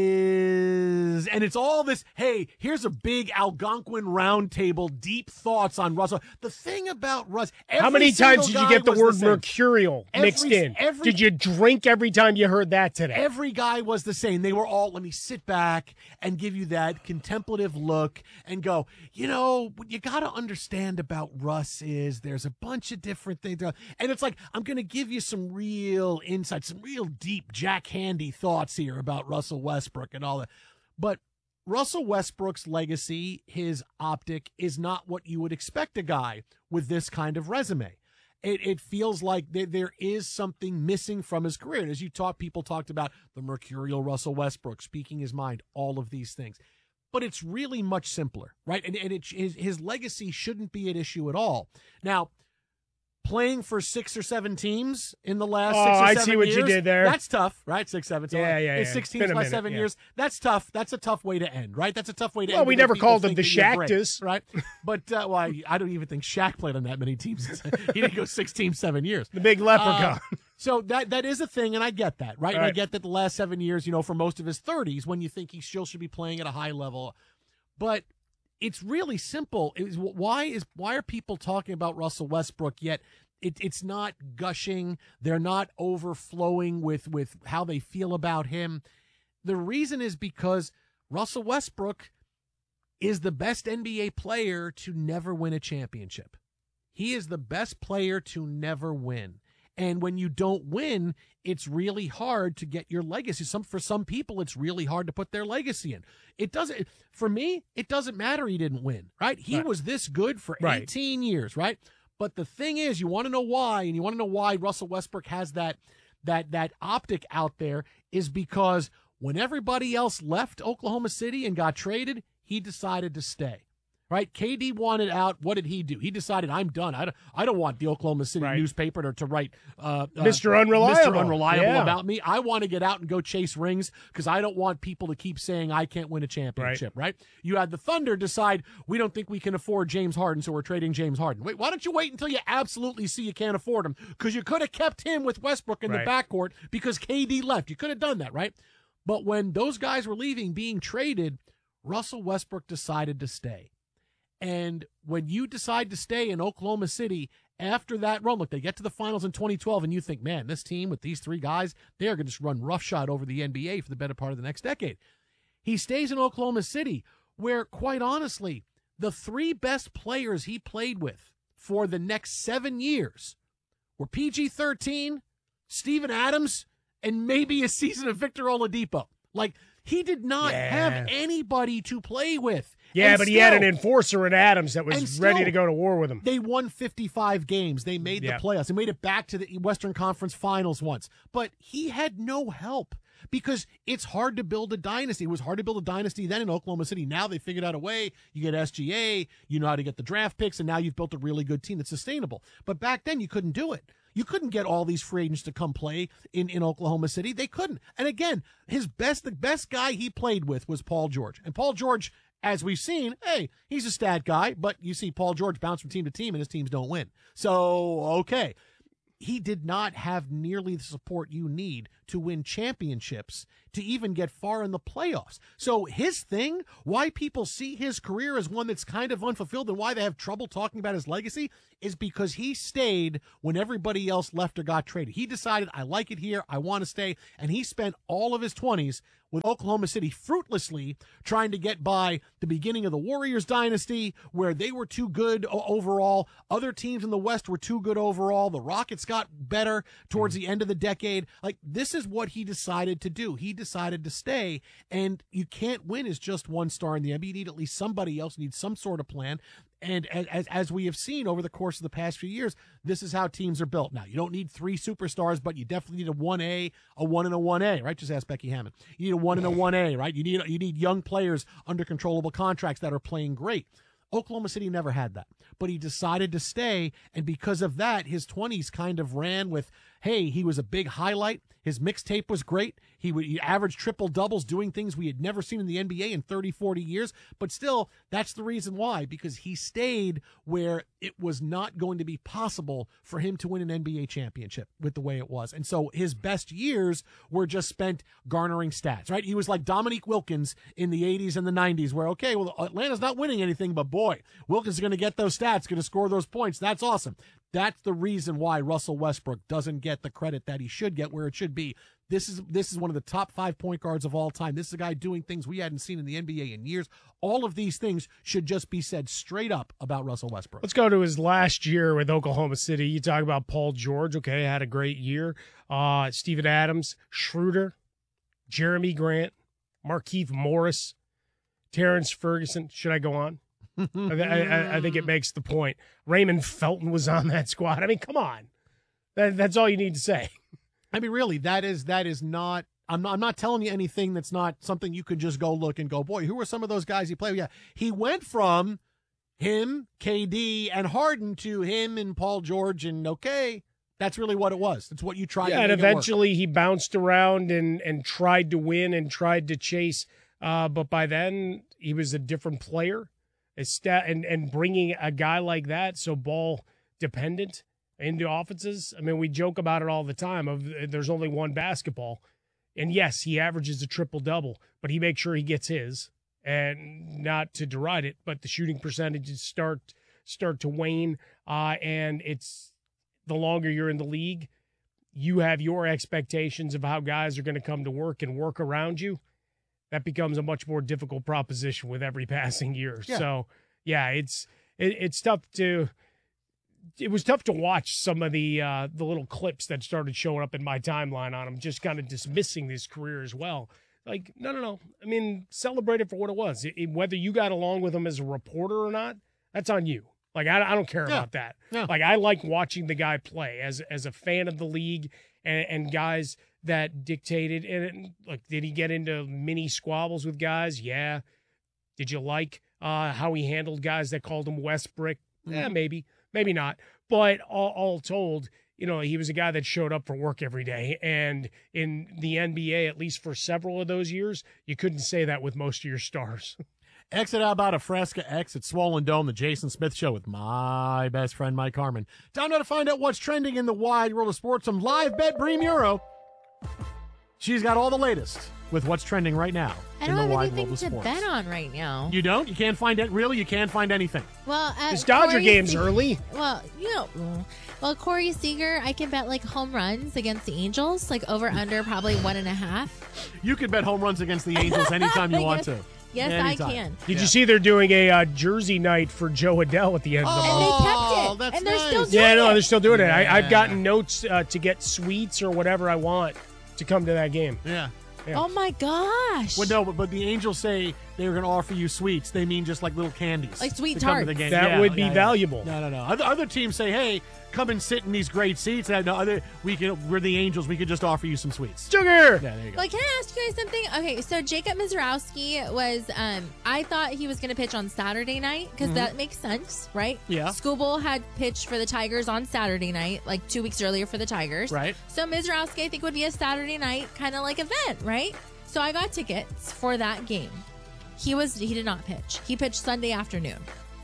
is, and it's all this, hey, here's a big Algonquin roundtable, deep thoughts on Russell. The thing about Russ, How every many times single did you guy get the was word same. mercurial mixed Every- in? every- Did you drink every time you heard that today? Every guy was the same. They were all, let me sit back and give you that contemplative look and go, you know, what you got to understand about Russ is there's a bunch of different things. And it's like, I'm going to give you some real insight, some real deep Jack Handy thoughts here about Russell Westbrook and all that. But Russell Westbrook's legacy, his optic, is not what you would expect a guy with this kind of resume. It, it feels like there, there is something missing from his career. And as you talk, people talked about the mercurial Russell Westbrook, speaking his mind, all of these things. But it's really much simpler, right? And, and it, his, his legacy shouldn't be at issue at all. Now, playing for six or seven teams in the last Oh, six or I seven see what years, you did there. That's tough, right? Six, seven. So Yeah, yeah, it's yeah. Six It's been teams a by minute, seven yeah. years. That's tough. That's a tough way to end, right? That's a tough way to Well, end. we because never people called them think the that you're great, Shaqtas. right? But, uh, well, I, I don't even think Shaq played on that many teams. He didn't go six teams, seven years. The big leprechaun. Uh, so that that is a thing, and I get that, right? And I Right. get that the last seven years, you know, for most of his thirties, when you think he still should be playing at a high level. But it's really simple. Is why is why are people talking about Russell Westbrook yet it, it's not gushing? They're not overflowing with with how they feel about him. The reason is because Russell Westbrook is the best N B A player to never win a championship. He is the best player to never win. And when you don't win, it's really hard to get your legacy. Some for some people, it's really hard to put their legacy in. It doesn't. For me, it doesn't matter. He didn't win, right? He Right. was this good for Right. eighteen years, right? But the thing is, you want to know why, and you want to know why Russell Westbrook has that that that optic out there is because when everybody else left Oklahoma City and got traded, he decided to stay. Right? K D wanted out. What did he do? He decided, I'm done. I don't, I don't want the Oklahoma City Right. newspaper to, to write uh, uh, Mister Unreliable. Mister Unreliable Yeah. about me. I want to get out and go chase rings because I don't want people to keep saying I can't win a championship, right? You had the Thunder decide we don't think we can afford James Harden, so we're trading James Harden. Wait, why don't you wait until you absolutely see you can't afford him? Because you could have kept him with Westbrook in Right. the backcourt because K D left. You could have done that, right? But when those guys were leaving, being traded, Russell Westbrook decided to stay. And when you decide to stay in Oklahoma City after that run, look, they get to the finals in twenty twelve, and you think, man, this team with these three guys, they are going to just run roughshod over the N B A for the better part of the next decade. He stays in Oklahoma City, where, quite honestly, the three best players he played with for the next seven years were P G thirteen, Steven Adams, and maybe a season of Victor Oladipo. Like, he did not Yeah. have anybody to play with. Yeah, And but he still- had an enforcer in Adams that was and ready still, to go to war with him. They won fifty-five games. They made Yeah. the playoffs. They made it back to the Western Conference Finals once. But he had no help because it's hard to build a dynasty. It was hard to build a dynasty then in Oklahoma City. Now they figured out a way. You get S G A, you know how to get the draft picks, and now you've built a really good team that's sustainable. But back then you couldn't do it. You couldn't get all these free agents to come play in, in Oklahoma City. They couldn't. And again, his best, the best guy he played with was Paul George. And Paul George, as we've seen, hey, he's a stat guy, but you see Paul George bounce from team to team and his teams don't win. So, okay. He did not have nearly the support you need to win championships, to even get far in the playoffs. So his thing, why people see his career as one that's kind of unfulfilled and why they have trouble talking about his legacy is because he stayed when everybody else left or got traded. He decided, I like it here, I want to stay, and he spent all of his twenties with Oklahoma City fruitlessly trying to get by the beginning of the Warriors dynasty, where they were too good o- overall. Other teams in the West were too good overall. The Rockets got better towards the end of the decade. Like, this is what he decided to do. He decided to stay, and you can't win as just one star in the N B A. You need at least somebody else, you need some sort of plan. And as, as we have seen over the course of the past few years, this is how teams are built. Now, you don't need three superstars, but you definitely need a one A, a one and a one A, right? Just ask Becky Hammond. You need a one and a one A, right? You need you need young players under controllable contracts that are playing great. Oklahoma City never had that, but he decided to stay, and because of that, his twenties kind of ran with, hey, he was a big highlight. His mixtape was great. He would he averaged triple doubles, doing things we had never seen in the N B A in thirty, forty years. But still, that's the reason why, because he stayed where it was not going to be possible for him to win an N B A championship with the way it was. And so his best years were just spent garnering stats, right? He was like Dominique Wilkins in the eighties and the nineties, where, okay, well, Atlanta's not winning anything, but boy, Wilkins is going to get those stats, going to score those points. That's awesome. That's the reason why Russell Westbrook doesn't get the credit that he should get, where it should be. This is this is one of the top five point guards of all time. This is a guy doing things we hadn't seen in the N B A in years. All of these things should just be said straight up about Russell Westbrook. Let's go to his last year with Oklahoma City. You talk about Paul George. Okay, had a great year. Uh, Steven Adams, Schroeder, Jeremy Grant, Markieff Morris, Terrence Ferguson. Should I go on? I, th- I, I think it makes the point. Raymond Felton was on that squad. I mean, come on. That, that's all you need to say. I mean, really, that is that is not. I'm not. I'm not telling you anything that's not something you could just go look and go, boy, who are some of those guys he played with? Yeah, he went from him, K D, and Harden to him and Paul George, and okay, that's really what it was. That's what you tried. Yeah, to and make it work. eventually he bounced around and and tried to win and tried to chase. Uh, but by then he was a different player. A stat, and and bringing a guy like that, so ball dependent, into offenses. I mean, we joke about it all the time of there's only one basketball. And yes, he averages a triple-double, but he makes sure he gets his. And not to deride it, but the shooting percentages start start to wane. Uh, and it's the longer you're in the league, you have your expectations of how guys are going to come to work and work around you. That becomes a much more difficult proposition with every passing year. Yeah. So, yeah, it's it, it's tough to – it was tough to watch some of the uh, the little clips that started showing up in my timeline on him, just kind of dismissing his career as well. Like, no, no, no. I mean, celebrate it for what it was. It, it, whether you got along with him as a reporter or not, that's on you. Like, I, I don't care Yeah. about that. Yeah. Like, I like watching the guy play as as a fan of the league and, and guys that dictated. And, it, like, did he get into mini squabbles with guys? Yeah. Did you like uh, how he handled guys that called him Westbrook? Mm-hmm. Yeah, maybe. Maybe not. But all, all told, you know, he was a guy that showed up for work every day. And in the N B A, at least for several of those years, you couldn't say that with most of your stars. Exit out about a Fresca X at Swollen Dome, the Jason Smith Show with my best friend, Mike Harmon. Time now to find out what's trending in the wide world of sports. Some live bet Bream Euro. She's got all the latest with what's trending right now I in don't the have wide anything world of to sports. bet on right now. You don't? You can't find it? Really? You can't find anything? Well, uh, This Dodger Corey game's Se- early. Well, you know, well, Corey Seager, I can bet like home runs against the Angels, like over under probably one and a half. You can bet home runs against the Angels anytime you want Yes. to. Yes, Anytime. I can. Did you see they're doing a uh, Jersey night for Joe Adele at the end of the And month? they kept it. that's and they're nice. still doing Yeah, no, it. they're still doing it. I, I've Yeah. gotten notes uh, to get suites or whatever I want to come to that game. Yeah. Yeah. Oh my gosh. Well, no, but, but the Angels say they were going to offer you sweets. They mean just like little candies. Like sweet to come to tarts. the game. That Yeah, would be yeah, yeah. valuable. No, no, no. Other, other teams say, hey, come and sit in these great seats. Uh, No, other, we can, we're the Angels. We could just offer you some sweets. Sugar! Yeah, there you go. Like, can I ask you guys something? Okay, so Jacob Mizrowski was, um, I thought he was going to pitch on Saturday night because Mhm. that makes sense, right? Yeah. Skubal had pitched for the Tigers on Saturday night, like two weeks earlier for the Tigers. Right. So Mizrowski, I think, would be a Saturday night kind of like event, right? So I got tickets for that game. He was, he did not pitch. He pitched Sunday afternoon.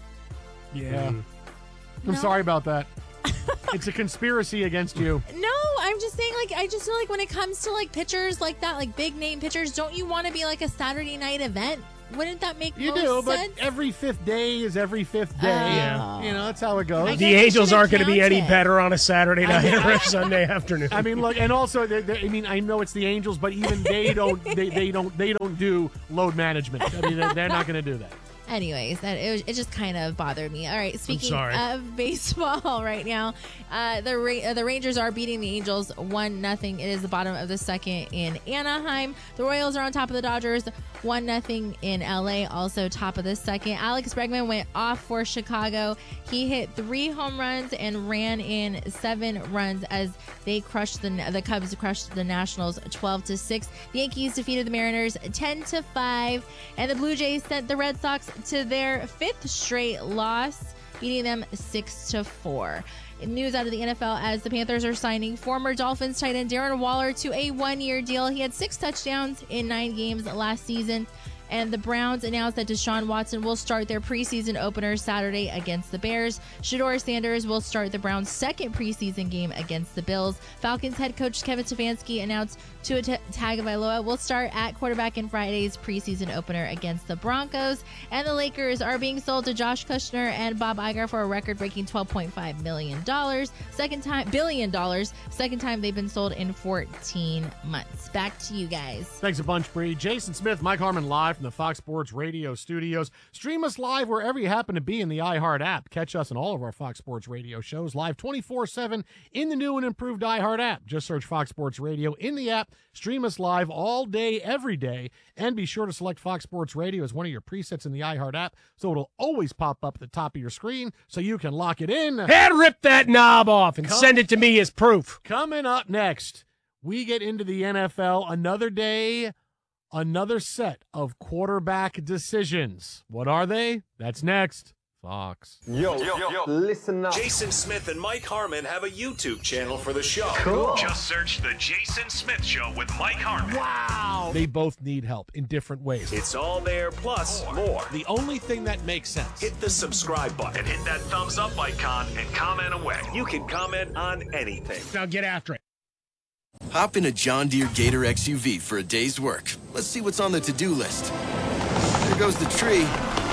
Yeah. I'm No. sorry about that. It's a conspiracy against you. No, I'm just saying, like, I just feel like when it comes to like pitchers like that, like big name pitchers, don't you want to be like a Saturday night event? Wouldn't that make You most do, but sense? every fifth day is every fifth day. Yeah. You know, that's how it goes. I The guess we Angels should've aren't going to be any counted. better on a Saturday night or a Sunday afternoon. I mean, look, and also, they're, they're- I mean, I know it's the Angels, but even they don't, they, they don't, they don't do load management. I mean, they're, they're not going to do that. Anyways, that it, was, it just kind of bothered me. All right, speaking sorry. of baseball right now, uh, the Ra- uh, the Rangers are beating the Angels one nothing. It is the bottom of the second in Anaheim. The Royals are on top of the Dodgers one nothing in L A, also top of the second. Alex Bregman went off for Chicago. He hit three home runs and ran in seven runs as they crushed the the Cubs crushed the Nationals twelve to six. The Yankees defeated the Mariners ten to five, and the Blue Jays sent the Red Sox to their fifth straight loss, beating them six to four. News out of the N F L as the Panthers are signing former Dolphins tight end Darren Waller to a one-year deal. He had six touchdowns in nine games last season. And the Browns announced that Deshaun Watson will start their preseason opener Saturday against the Bears. Shedeur Sanders will start the Browns' second preseason game against the Bills. Falcons head coach Kevin Stefanski announced Tua Tagovailoa will start at quarterback in Friday's preseason opener against the Broncos. And the Lakers are being sold to Josh Kushner and Bob Iger for a record-breaking twelve point five million dollars. Second time, billion dollars. Second time they've been sold in fourteen months. Back to you guys. Thanks a bunch, Bree. Jason Smith, Mike Harmon live from the Fox Sports Radio studios. Stream us live wherever you happen to be in the iHeart app. Catch us on all of our Fox Sports Radio shows live twenty-four seven in the new and improved iHeart app. Just search Fox Sports Radio in the app. Stream us live all day, every day, and be sure to select Fox Sports Radio as one of your presets in the iHeart app so it'll always pop up at the top of your screen so you can lock it in. And rip that knob off and Come- send it to me as proof. Coming up next, we get into the N F L. Another day, another set of quarterback decisions. What are they? That's next. Fox. Yo, yo, yo, listen up. Jason Smith and Mike Harmon have a YouTube channel for the show. Cool. Just search The Jason Smith Show with Mike Harmon. Wow. They both need help in different ways. It's all there, plus more. The only thing that makes sense. Hit the subscribe button, hit that thumbs up icon, and comment away. You can comment on anything. Now get after it. Hop in a John Deere Gator X U V for a day's work. Let's see what's on the to-do list. There goes the tree.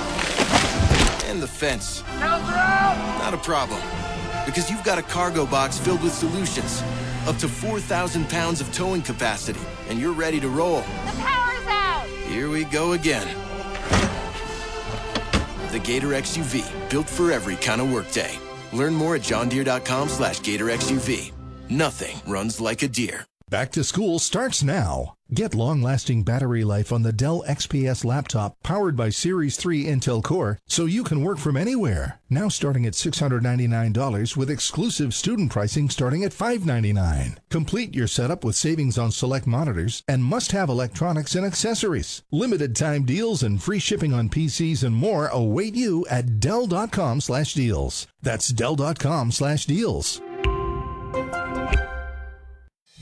And the fence. Not a problem. Because you've got a cargo box filled with solutions. Up to four thousand pounds of towing capacity. And you're ready to roll. The power's out! Here we go again. The Gator X U V. Built for every kind of workday. Learn more at johndeere.com slash Gator X U V. Nothing runs like a deer. Back to school starts now. Get long-lasting battery life on the Dell X P S laptop powered by Series three Intel Core so you can work from anywhere. Now starting at six hundred ninety-nine dollars with exclusive student pricing starting at five hundred ninety-nine dollars. Complete your setup with savings on select monitors and must-have electronics and accessories. Limited time deals and free shipping on P Cs and more await you at Dell.com slash deals. That's Dell.com slash deals.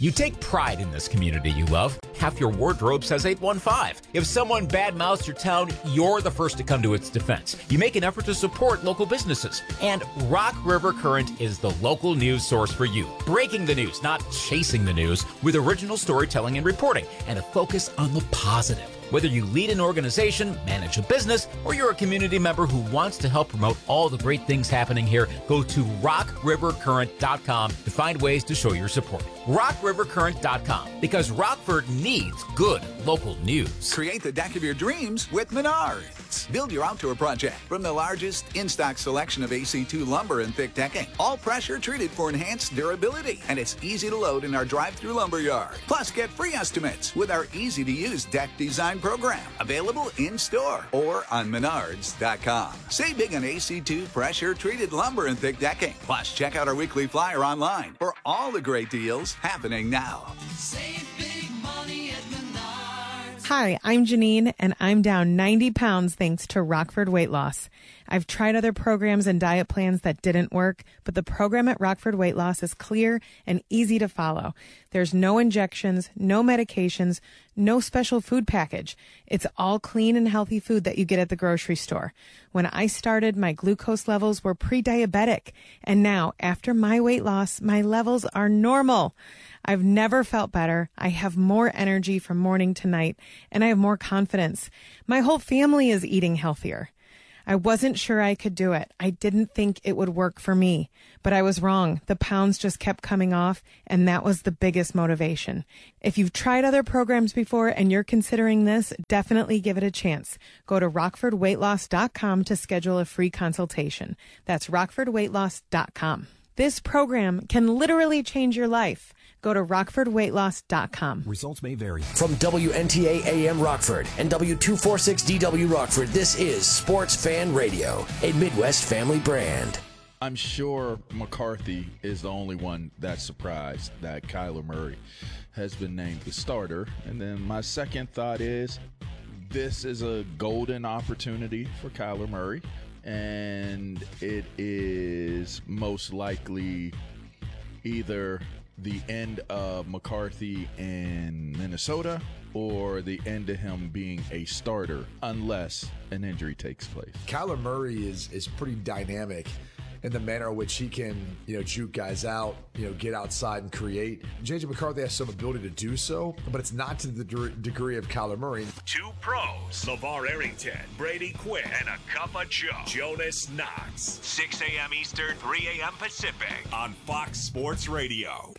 You take pride in this community you love. Half your wardrobe says eight one five. If someone badmouths your town, you're the first to come to its defense. You make an effort to support local businesses. And Rock River Current is the local news source for you. Breaking the news, not chasing the news, with original storytelling and reporting, and a focus on the positive. Whether you lead an organization, manage a business, or you're a community member who wants to help promote all the great things happening here, go to rock river current dot com to find ways to show your support. rock river current dot com, because Rockford needs good local news. Create the deck of your dreams with Menards. Build your outdoor project from the largest in-stock selection of A C two lumber and thick decking. All pressure treated for enhanced durability, and it's easy to load in our drive-through lumber yard. Plus, get free estimates with our easy-to-use deck design program. Available in-store or on menards dot com. Save big on A C two pressure-treated lumber and thick decking. Plus, check out our weekly flyer online for all the great deals happening now. Save big money at Menards. Hi, I'm Janine, and I'm down ninety pounds thanks to Rockford Weight Loss. I've tried other programs and diet plans that didn't work, but the program at Rockford Weight Loss is clear and easy to follow. There's no injections, no medications, no special food package. It's all clean and healthy food that you get at the grocery store. When I started, my glucose levels were pre-diabetic, and now, after my weight loss, my levels are normal. I've never felt better. I have more energy from morning to night, and I have more confidence. My whole family is eating healthier. I wasn't sure I could do it. I didn't think it would work for me, but I was wrong. The pounds just kept coming off, and that was the biggest motivation. If you've tried other programs before and you're considering this, definitely give it a chance. Go to rockford weight loss dot com to schedule a free consultation. That's rockford weight loss dot com. This program can literally change your life. Go to rockford weight loss dot com. Results may vary. From W N T A A M Rockford and W two forty-six D W Rockford, this is Sports Fan Radio, a Midwest family brand. I'm sure McCarthy is the only one that's surprised that Kyler Murray has been named the starter. And then my second thought is this is a golden opportunity for Kyler Murray, and it is most likely either the end of McCarthy in Minnesota or the end of him being a starter unless an injury takes place. Kyler Murray is is pretty dynamic in the manner in which he can, you know, juke guys out, you know, get outside and create. J J McCarthy has some ability to do so, but it's not to the de- degree of Kyler Murray. Two pros, LeVar Arrington, Brady Quinn, and a cup of Joe, Jonas Knox. six a.m. Eastern, three a.m. Pacific on Fox Sports Radio.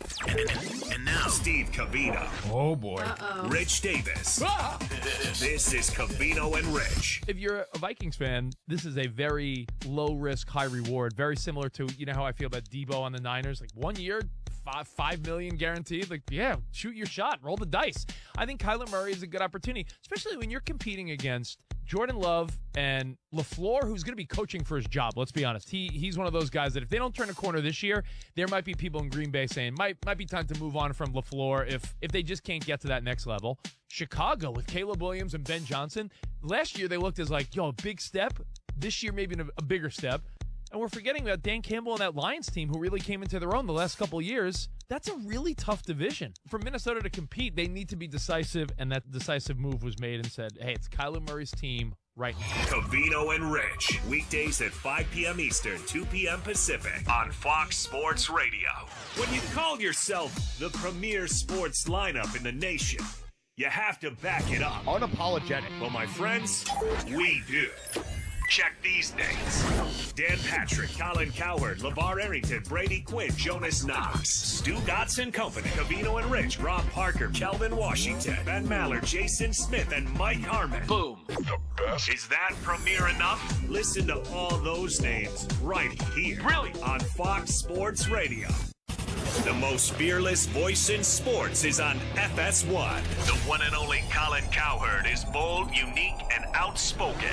And now, Steve Covino. Oh, boy. Uh-oh. Rich Davis. Ah! This is Covino and Rich. If you're a Vikings fan, this is a very low-risk, high-reward, very similar to, you know, how I feel about Debo on the Niners. Like, one year, five, five million guaranteed. Like, yeah, shoot your shot. Roll the dice. I think Kyler Murray is a good opportunity, especially when you're competing against Jordan Love and LaFleur, who's going to be coaching for his job. Let's be honest. He He's one of those guys that if they don't turn a corner this year, there might be people in Green Bay saying, might might be time to move on from LaFleur if, if they just can't get to that next level. Chicago with Caleb Williams and Ben Johnson. Last year, they looked as like, yo, a big step. This year, maybe a, a bigger step. And we're forgetting about Dan Campbell and that Lions team who really came into their own the last couple of years. That's a really tough division. For Minnesota to compete, they need to be decisive, and that decisive move was made and said, hey, it's Kyler Murray's team right now. Covino and Rich, weekdays at five p.m. Eastern, two p.m. Pacific on Fox Sports Radio. When you call yourself the premier sports lineup in the nation, you have to back it up. Unapologetic. Well, my friends, we do. Check these names. Dan Patrick, Colin Cowherd, LeVar Arrington, Brady Quinn, Jonas Knox, Stu Dotson Company, Covino and Rich, Rob Parker, Kelvin Washington, Ben Maller, Jason Smith, and Mike Harmon. Boom. The best. Is that premiere enough? Listen to all those names right here. Really? On Fox Sports Radio. The most fearless voice in sports is on F S one. The one and only Colin Cowherd is bold, unique, and outspoken.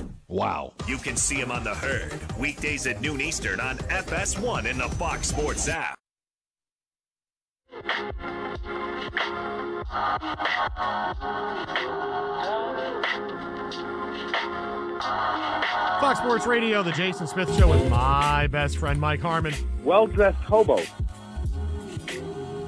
Wow. You can see him on The Herd, weekdays at noon Eastern on F S one in the Fox Sports app. Fox Sports Radio, the Jason Smith Show with my best friend Mike Harmon. Well-dressed hobo.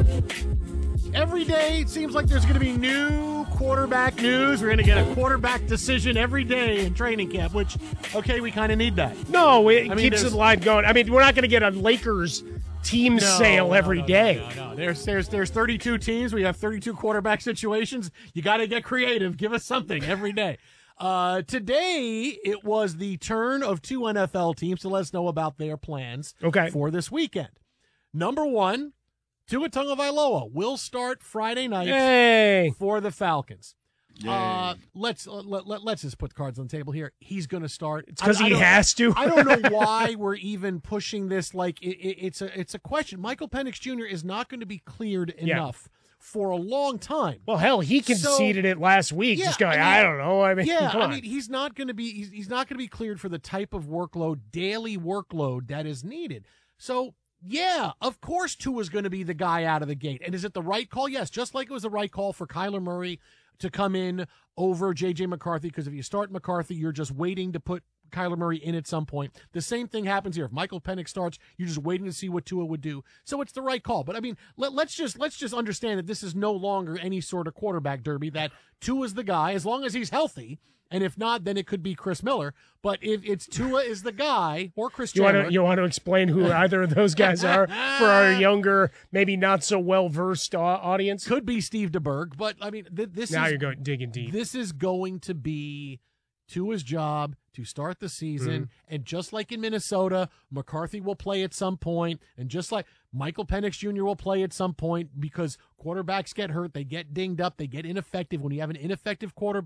Every day it seems like there's going to be new quarterback news. We're going to get a quarterback decision every day in training camp, which, okay, we kind of need that. No, it I mean, keeps there's- the line going. I mean, we're not going to get a Lakers team No, sale no, every no, day. No, no, no. There's there's there's thirty-two teams. We have thirty-two quarterback situations. You got to get creative. Give us something every day. Uh, today it was the turn of two N F L teams to let us know about their plans Okay. for this weekend. Number one, Tua Tagovailoa will start Friday night Yay. for the Falcons. Uh, let's uh, let, let, let's just put cards on the table here. He's going to start. It's 'cause I- I he don't- has to. I don't know why we're even pushing this. Like it, it, it's a it's a question. Michael Penix Junior is not going to be cleared Yeah. enough for a long time. Well, hell, he conceded So- it last week. Yeah, just going, I I, mean- don't know. I mean, yeah, come I on. mean, he's not going to be he's, he's not going to be cleared for the type of workload, daily workload that is needed. So, yeah, of course Tua's going to be the guy out of the gate. And is it the right call? Yes, just like it was the right call for Kyler Murray to come in over J J McCarthy, because if you start McCarthy, you're just waiting to put Kyler Murray in at some point. The same thing happens here. If Michael Penix starts, you're just waiting to see what Tua would do. So it's the right call. But I mean, let, let's just let's just understand that this is no longer any sort of quarterback derby. That Tua's the guy as long as he's healthy. And if not, then it could be Chris Miller. But if it's Tua is the guy or Chris You Chandler, want to you want to explain who either of those guys are for our younger, maybe not so well versed audience? Could be Steve DeBerg, but I mean, th- this now is you're going digging deep. This is going to be Tua's job to start the season, Mhm. and just like in Minnesota, McCarthy will play at some point, and just like Michael Penix Junior will play at some point, because quarterbacks get hurt, they get dinged up, they get ineffective. When you have an ineffective quarterback.